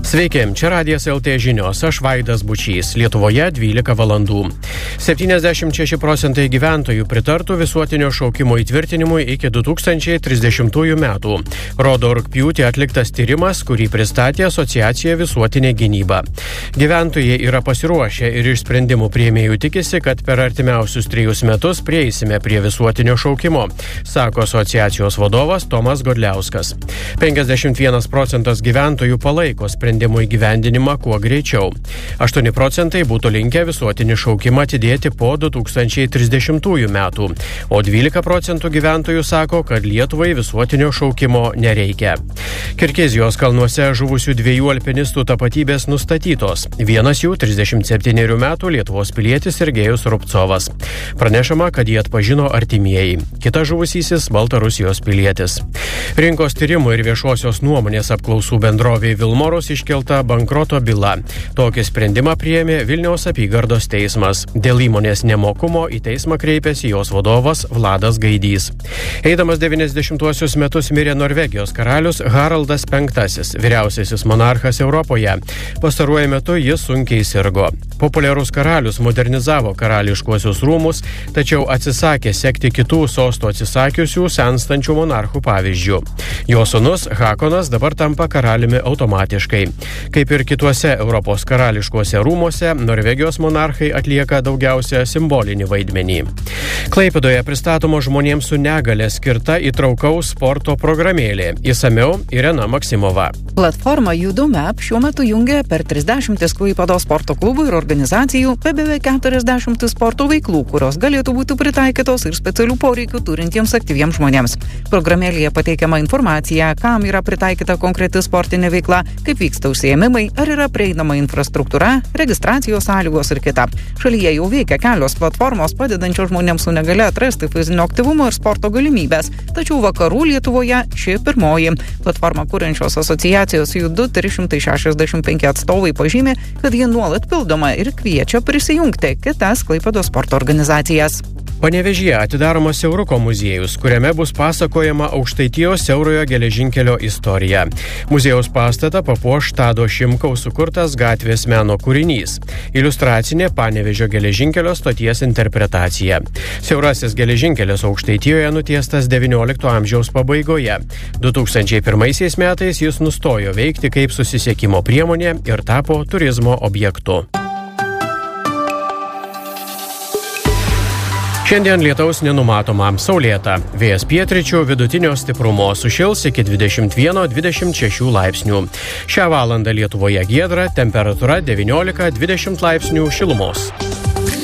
Sveiki, čia Radijas LT žinios, aš Vaidas Bučys, Lietuvoje 12 valandų. 76% gyventojų pritartų visuotinio šaukimo įtvirtinimui iki 2030 metų. Rodo rugpjūtį atliktas tyrimas, kurį pristatė Asociacija Visuotinė gynyba. Gyventojai yra pasiruošę ir iš sprendimų priėmėjų tikisi, kad per artimiausius 3 metus prieisime prie visuotinio šaukimo, sako asociacijos vadovas Tomas Godliauskas. 51% gyventojų palaiko sprendimų įgyvendinimą kuo greičiau. 8% būtų linkę visuotinį šaukimą atidėti po 2030 metų, o 12% gyventojų sako, kad Lietuvai visuotinio šaukimo nereikia. Kirgizijos kalnuose žuvusių 2 alpinistų tapatybės nustatytos. Vienas jų 37 metų Lietuvos pilietis Sergejus Rubcovas. Pranešama, kad jį atpažino artimieji. Kitas žuvusysis Baltarusijos pilietis. Rinkos tyrimų ir viešosios nuomonės apklausų bendrovė Vilmorus iškelta bankroto byla. Tokį sprendimą priėmė Vilniaus apygardos teismas. Dėl įmonės nemokumo į teismą kreipėsi jos vadovas Vladas Gaidys. Eidamas 90-uosius metus mirė Norvegijos karalius Haraldas V, vyriausiasis monarchas Europoje. Pastaruoju metu jis sunkiai sirgo. Populiarus karalius modernizavo karališkuosius rūmus, tačiau atsisakė sekti kitų sosto atsisakiusių senstančių monarchų pavyzdžių. Jo sūnus Hakonas dabar tampa karaliumi automatiškai. Kaip ir kituose Europos karališkuose rūmuose, Norvegijos monarchai atlieka daugiausia simbolinį vaidmenį. Klaipėdoje pristatoma žmonėms su negale skirta įtraukaus sporto programėlė. Išsamiau Irena Maksimova. Platforma Judomap šiuo metu jungia per 30 Klaipėdos sporto klubų ir organizacijų beveik 40 sporto veiklų, kurios galėtų būti pritaikytos ir specialių poreikių turintiems aktyviems žmonėms. Programėlėje pateikiama informacija, kam yra pritaikyta konkreti sportinė veikla, kaip vyksta užsiėmimai, ar yra prieinama infrastruktūra, registracijos sąlygos ir kita. Šalyje jau veikia kelios platformos padedančios žmonėms su negale atrasti fizinio aktyvumo ir sporto galimybės, tačiau vakarų Lietuvoje ši pirmoji. Platforma kuriančios asociacijos Judu 365 atstovai pažymė, kad ji nuolat pildoma ir kviečia prisijungti kitas Klaipėdos sporto organizacijas. Panevėžyje atidaromas Siauruko muziejus, kuriame bus pasakojama Aukštaitijos siaurojo geležinkelio istorija. Muziejaus pastatą papuoš Tado Šimkaus sukurtas gatvės meno kūrinys. Iliustracinė Panevėžio geležinkelio stoties interpretacija. Siaurasis geležinkelis Aukštaitijoje nutiestas XIX amžiaus pabaigoje. 2001 metais jis nustojo veikti kaip susisiekimo priemonė ir tapo turizmo objektu. Šiandien lietaus nenumatoma, saulėta. Vėjas pietryčių vidutinio stiprumo, sušils iki 21-26 laipsnių. Šią valandą Lietuvoje giedra, temperatūra 19-20 laipsnių šilumos.